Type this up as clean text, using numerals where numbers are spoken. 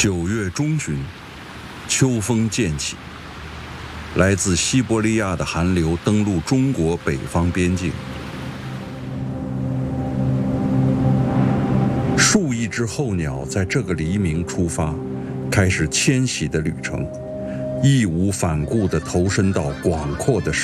9月中旬，秋风渐起，来自西伯利亚的寒流登陆中国北方边境。数亿只候鸟在这个黎明出发，开始迁徙的旅程，义无反顾地投身到广阔的